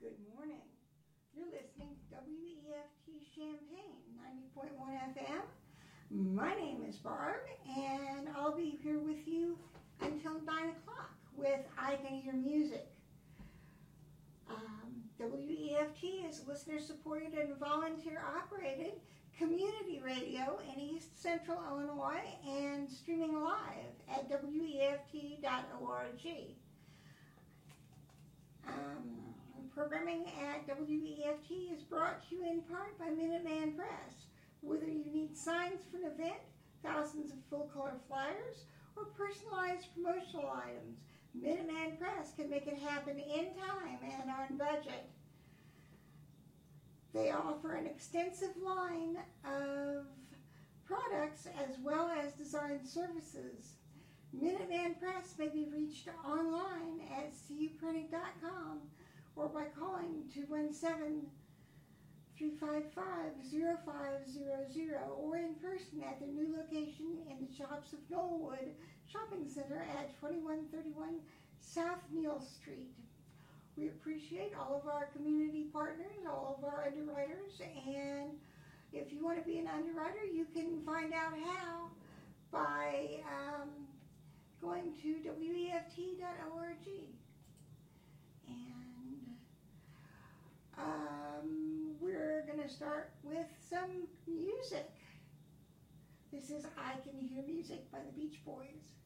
Good morning. You're listening to WEFT Champaign 90.1 FM. My name is Barb, and I'll be here with you until 9 o'clock with I Can Hear Music. WEFT is listener-supported and volunteer-operated community radio in East Central Illinois and streaming live at WEFT.org. Programming at WEFT is brought to you in part by Minuteman Press. Whether you need signs for an event, thousands of full-color flyers, or personalized promotional items, Minuteman Press can make it happen in time and on budget. They offer an extensive line of products as well as design services. Minuteman Press may be reached online at cuprinting.com or by calling 217-355-0500 or in person at their new location in the Shops of Knollwood Shopping Center at 2131 South Neal Street. We appreciate all of our community partners, all of our underwriters, and if you want to be an underwriter, you can find out how by going to WEFT.org. And we're going to start with some music. This is I Can Hear Music by the Beach Boys.